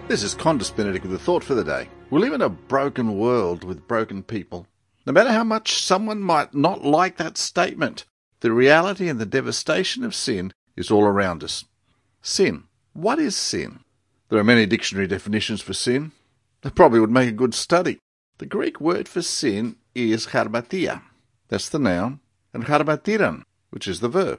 This is Condis Benedict with the thought for the day. We live in a broken world with broken people. No matter how much someone might not like that statement, the reality and the devastation of sin is all around us. Sin. What is sin? There are many dictionary definitions for sin. That probably would make a good study. The Greek word for sin is harmatia. That's the noun. And harmatiran, which is the verb.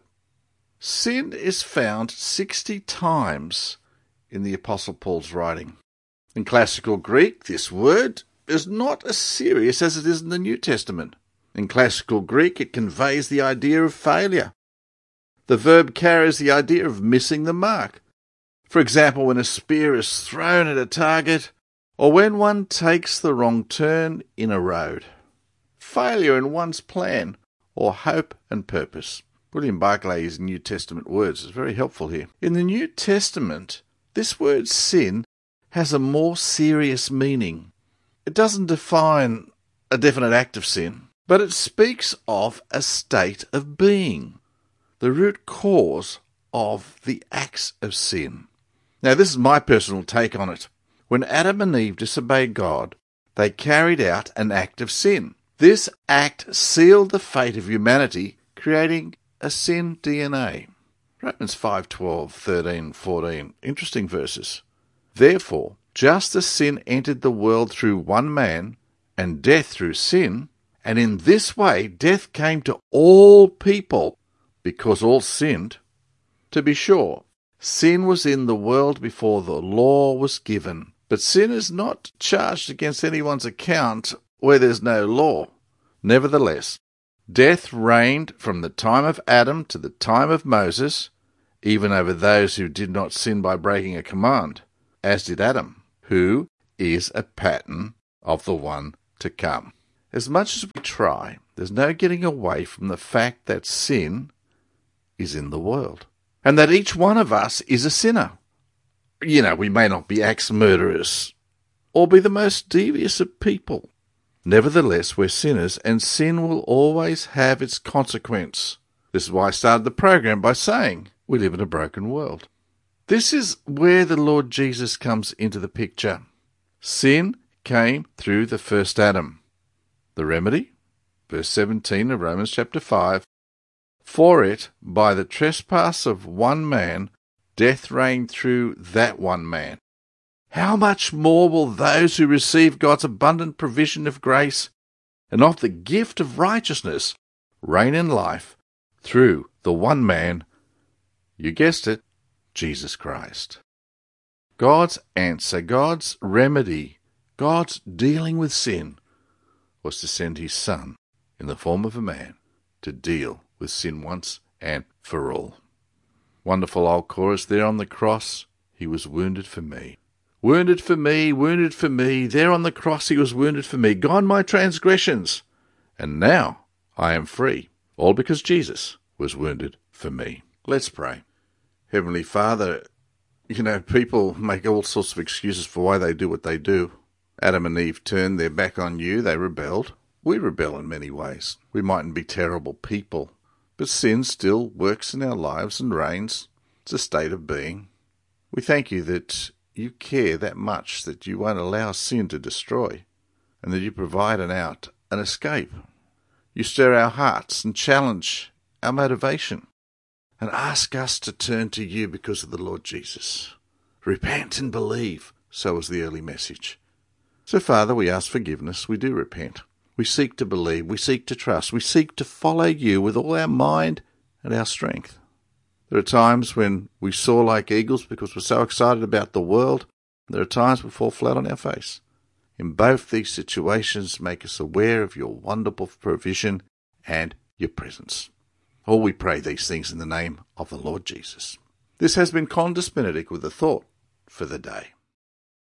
Sin is found 60 times in the Apostle Paul's writing. In classical Greek, this word is not as serious as it is in the New Testament. In classical Greek, it conveys the idea of failure. The verb carries the idea of missing the mark. For example, when a spear is thrown at a target, or when one takes the wrong turn in a road. Failure in one's plan, or hope and purpose. William Barclay's New Testament words is very helpful here. In the New Testament, this word sin has a more serious meaning. It doesn't define a definite act of sin, but it speaks of a state of being, the root cause of the acts of sin. Now, this is my personal take on it. When Adam and Eve disobeyed God, they carried out an act of sin. This act sealed the fate of humanity, creating a sin DNA. Romans 5:12, 13, 14. Interesting verses. Therefore, just as sin entered the world through one man, and death through sin, and in this way death came to all people, because all sinned. To be sure, sin was in the world before the law was given, but sin is not charged against anyone's account where there's no law. Nevertheless, death reigned from the time of Adam to the time of Moses, even over those who did not sin by breaking a command, as did Adam, who is a pattern of the one to come. As much as we try, there's no getting away from the fact that sin is in the world, and that each one of us is a sinner. We may not be axe-murderers, or be the most devious of people. Nevertheless, we're sinners, and sin will always have its consequence. This is why I started the program by saying we live in a broken world. This is where the Lord Jesus comes into the picture. Sin came through the first Adam. The remedy? Verse 17 of Romans chapter 5. For it, by the trespass of one man, death reigned through that one man. How much more will those who receive God's abundant provision of grace and of the gift of righteousness reign in life through the one man, you guessed it, Jesus Christ. God's answer, God's remedy, God's dealing with sin was to send his Son in the form of a man to deal with sin once and for all. Wonderful old chorus there on the cross. He was wounded for me. Wounded for me, wounded for me. There on the cross he was wounded for me. Gone my transgressions. And now I am free. All because Jesus was wounded for me. Let's pray. Heavenly Father, people make all sorts of excuses for why they do what they do. Adam and Eve turned their back on you. They rebelled. We rebel in many ways. We mightn't be terrible people, but sin still works in our lives and reigns. It's a state of being. We thank you that you care that much, that you won't allow sin to destroy, and that you provide an out, an escape. You stir our hearts and challenge our motivation, and ask us to turn to you because of the Lord Jesus. Repent and believe, so was the early message. So, Father, we ask forgiveness. We do repent. We seek to believe. We seek to trust. We seek to follow you with all our mind and our strength. There are times when we soar like eagles because we're so excited about the world. There are times we fall flat on our face. In both these situations, make us aware of your wonderful provision and your presence. All we pray these things in the name of the Lord Jesus. This has been Condis Benedict with a thought for the day.